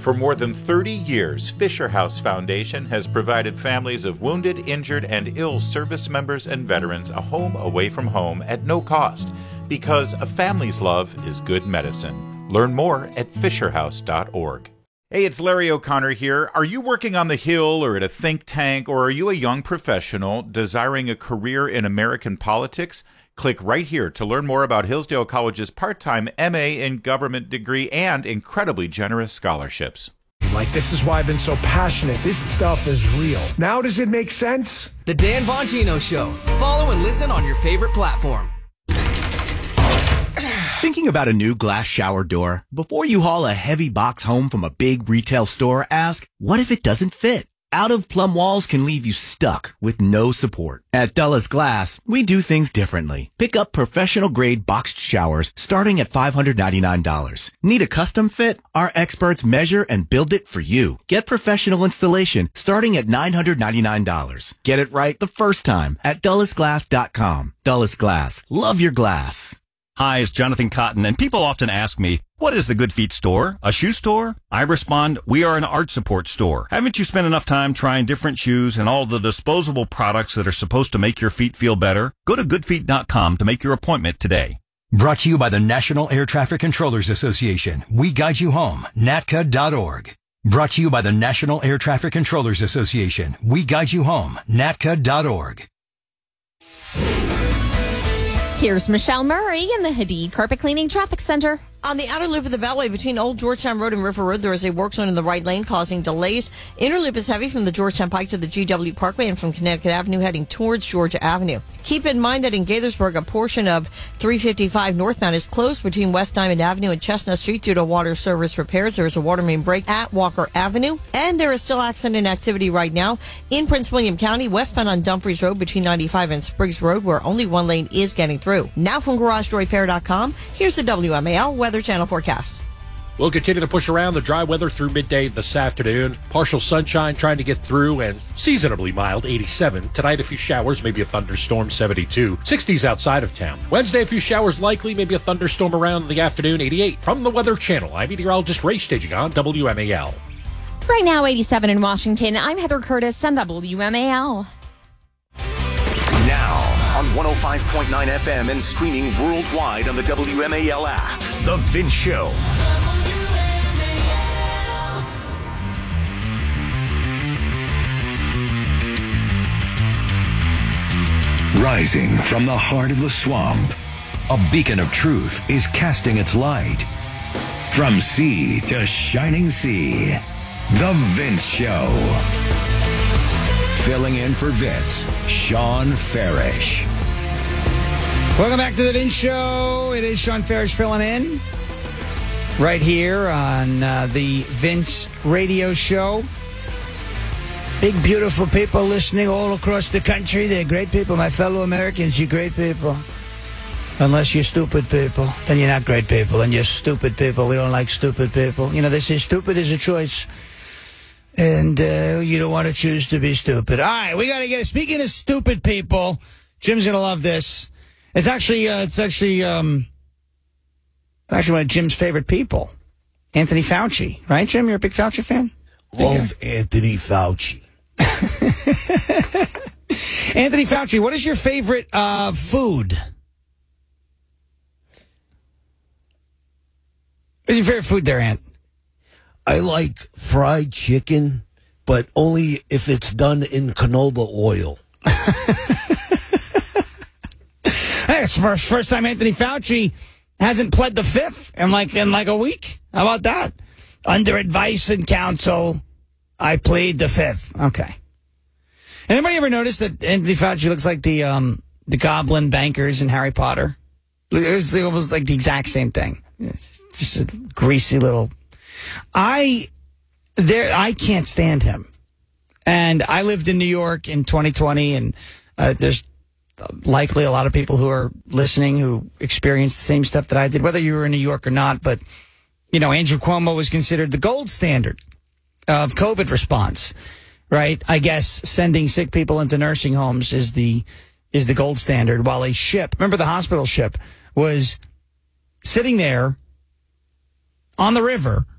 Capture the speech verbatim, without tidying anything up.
For more than thirty years, Fisher House Foundation has provided families of wounded, injured, and ill service members and veterans a home away from home at no cost, because a family's love is good medicine. Learn more at fisher house dot org. Hey, it's Larry O'Connor here. Are you working on the Hill or at a think tank, or are you a young professional desiring a career in American politics? Click right here to learn more about Hillsdale College's part-time M A in government degree and incredibly generous scholarships. Like, this is why I've been so passionate. This stuff is real. Now does it make sense? The Dan Bongino Show. Follow and listen on your favorite platform. Thinking about a new glass shower door? Before you haul a heavy box home from a big retail store, ask, what if it doesn't fit? Out-of-plumb walls can leave you stuck with no support. At Dulles Glass, we do things differently. Pick up professional-grade boxed showers starting at five hundred ninety-nine dollars. Need a custom fit? Our experts measure and build it for you. Get professional installation starting at nine hundred ninety-nine dollars. Get it right the first time at dulles glass dot com. Dulles Glass. Love your glass. Hi, it's Jonathan Cotton, and people often ask me, what is the Good Feet store? A shoe store? I respond, we are an art support store. Haven't you spent enough time trying different shoes and all the disposable products that are supposed to make your feet feel better? Go to good feet dot com to make your appointment today. Brought to you by the National Air Traffic Controllers Association. We guide you home. N A T C A dot org. Brought to you by the National Air Traffic Controllers Association. We guide you home. N A T C A dot org. Here's Michelle Murray in the Hadid Carpet Cleaning Traffic Center. On the outer loop of the Beltway between Old Georgetown Road and River Road, there is a work zone in the right lane causing delays. Inner loop is heavy from the Georgetown Pike to the G W Parkway and from Connecticut Avenue heading towards Georgia Avenue. Keep in mind that in Gaithersburg, a portion of three fifty-five northbound is closed between West Diamond Avenue and Chestnut Street due to water service repairs. There is a water main break at Walker Avenue, and there is still accident activity right now in Prince William County, westbound on Dumfries Road between ninety-five and Spriggs Road, where only one lane is getting through. Now from Garage Door Repair dot com, here's the W M A L Weather Channel forecast. We'll continue to push around the dry weather through midday this afternoon. Partial sunshine trying to get through and seasonably mild, eighty-seven. Tonight, a few showers, maybe a thunderstorm, seventy-two. sixties outside of town. Wednesday, a few showers likely, maybe a thunderstorm around the afternoon, eighty-eight. From the Weather Channel, I'm meteorologist Ray Staging on W M A L. Right now, eighty-seven in Washington. I'm Heather Curtis on W M A L. Now, on one oh five point nine F M and streaming worldwide on the W M A L app, The Vince Show. Rising from the heart of the swamp, a beacon of truth is casting its light. From sea to shining sea, The Vince Show. Filling in for Vince, Sean Farish. Welcome back to The Vince Show. It is Sean Farish filling in right here on uh, the Vince Radio Show. Big, beautiful people listening all across the country. They're great people. My fellow Americans, you're great people. Unless you're stupid people, then you're not great people. And you're stupid people. We don't like stupid people. You know, they say stupid is a choice. And uh, you don't want to choose to be stupid. All right, we got to get it. Speaking of stupid people, Jim's going to love this. It's actually, uh, it's actually, um, actually one of Jim's favorite people, Anthony Fauci. Right, Jim? You're a big Fauci fan? Love Anthony Fauci. Anthony Fauci, what is your favorite uh, food? What's your favorite food there, Ant? I like fried chicken, but only if it's done in canola oil. Hey, it's first first time Anthony Fauci hasn't pled the fifth in like in like a week. How about that? Under advice and counsel, I plead the fifth. Okay. Anybody ever notice that Anthony Fauci looks like the um the goblin bankers in Harry Potter? It's almost like the exact same thing. It's just a greasy little. I there I can't stand him. And I lived in New York in twenty twenty, and uh, there's likely a lot of people who are listening who experienced the same stuff that I did, whether you were in New York or not. But, you know, Andrew Cuomo was considered the gold standard of COVID response, right? I guess sending sick people into nursing homes is the is the gold standard, while a ship, remember the hospital ship, was sitting there on the river